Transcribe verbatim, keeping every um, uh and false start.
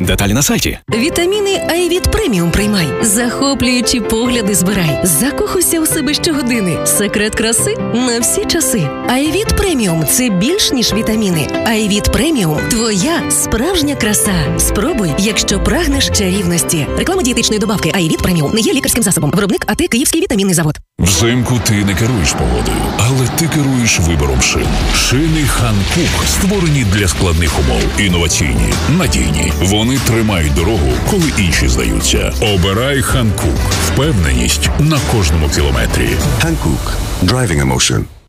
Деталі на сайті. Вітаміни Айвіт Преміум приймай. Захоплюючі погляди збирай. Закохуйся у себе щогодини. Секрет краси на всі часи. Айвіт Преміум – це більш ніж вітаміни. Айвіт Преміум – твоя справжня краса. Спробуй, якщо прагнеш чарівності. Реклама дієтичної добавки Айвіт Преміум не є лікарським засобом. Виробник АТ «Київський вітамінний завод». Взимку ти не керуєш погодою, але ти керуєш вибором шин. Шини Ханкук створені для складних умов. Інноваційні, надійні. Вони тримають дорогу, коли інші здаються. Обирай Ханкук. Впевненість на кожному кілометрі. Hankook. Driving emotion.